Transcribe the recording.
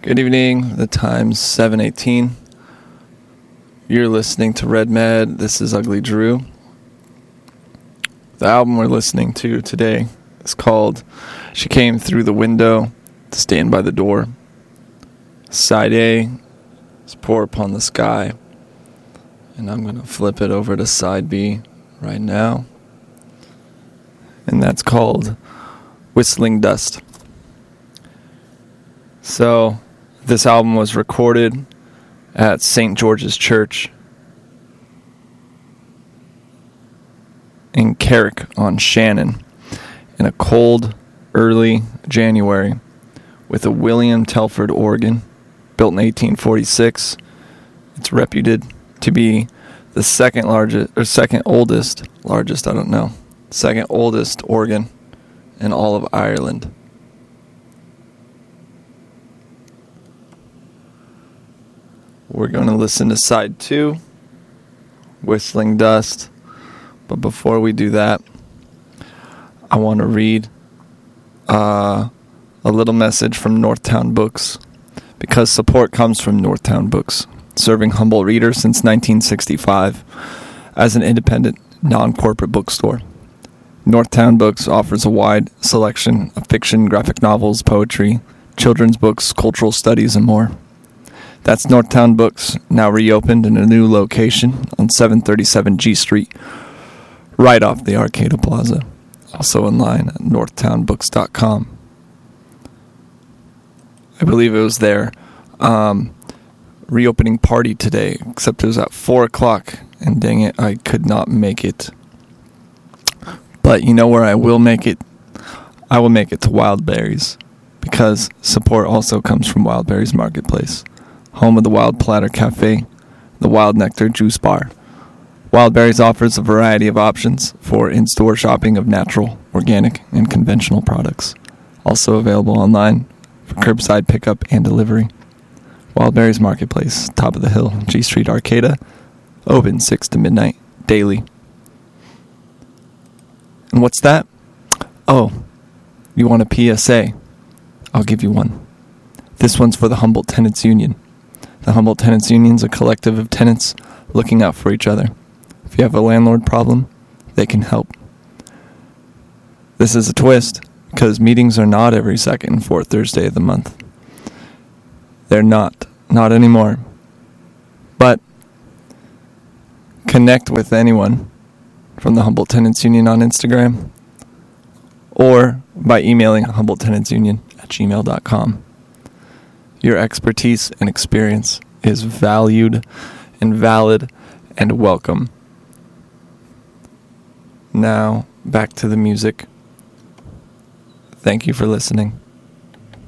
Good evening. The time's 7:18. You're listening to Red Med. This is Ugly Drew. The album we're listening to today is called She Came Through the Window to Stand by the Door. Side A is Pour Upon the Sky. And I'm going to flip it over to side B right now. And that's called Whistling Dust. So, this album was recorded at St. George's Church in Carrick-on-Shannon in a cold, early January with a William Telford organ built in 1846. It's reputed to be the second oldest organ in all of Ireland. We're going to listen to side 2, Whistling Dust. But before we do that, I want to read a little message from Northtown Books, because support comes from Northtown Books, serving Humboldt readers since 1965 as an independent, non-corporate bookstore. Northtown Books offers a wide selection of fiction, graphic novels, poetry, children's books, cultural studies, and more. That's Northtown Books, now reopened in a new location on 737 G Street, right off the Arcata Plaza. Also online at northtownbooks.com. I believe it was their reopening party today, except it was at 4 o'clock, and dang it, I could not make it. But you know where I will make it? I will make it to Wild Berries, because support also comes from Wild Berries Marketplace, home of the Wild Platter Cafe, the Wild Nectar Juice Bar. Wild Berries offers a variety of options for in-store shopping of natural, organic, and conventional products. Also available online for curbside pickup and delivery. Wild Berries Marketplace, top of the hill, G Street Arcata, open 6 to midnight, daily. And what's that? Oh, you want a PSA? I'll give you one. This one's for the Humboldt Tenants Union. The Humboldt Tenants Union is a collective of tenants looking out for each other. If you have a landlord problem, they can help. This is a twist, because meetings are not every second and fourth Thursday of the month. They're not anymore. But connect with anyone from the Humboldt Tenants Union on Instagram or by emailing humboldttenantsunion@gmail.com. Your expertise and experience is valued and valid and welcome. Now, back to the music. Thank you for listening.